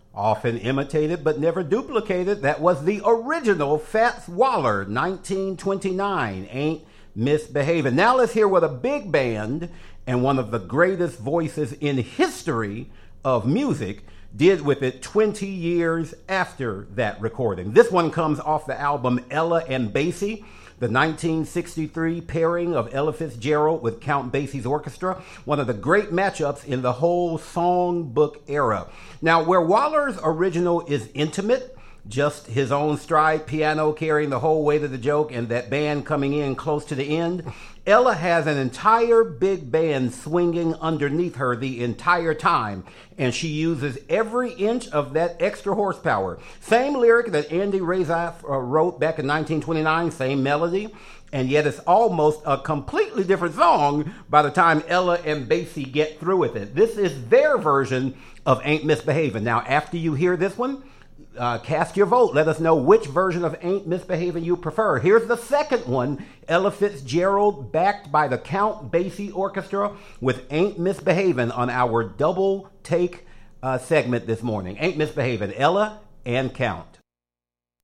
Often imitated but never duplicated, that was the original Fats Waller, 1929, Ain't Misbehavin'. Now let's hear what a big band and one of the greatest voices in history of music did with it 20 years after that recording. This one comes off the album Ella and Basie, the 1963 pairing of Ella Fitzgerald with Count Basie's orchestra, one of the great matchups in the whole songbook era. Now, where Waller's original is intimate, just his own stride piano carrying the whole weight of the joke and that band coming in close to the end, Ella has an entire big band swinging underneath her the entire time, and she uses every inch of that extra horsepower. Same lyric that Andy Razaf wrote back in 1929, same melody, and yet it's almost a completely different song by the time Ella and Basie get through with it. This is their version of Ain't Misbehavin'. Now, after you hear this one, cast your vote. Let us know which version of Ain't Misbehavin' you prefer. Here's the second one, Ella Fitzgerald, backed by the Count Basie Orchestra with Ain't Misbehavin' on our double take segment this morning. Ain't Misbehavin', Ella and Count.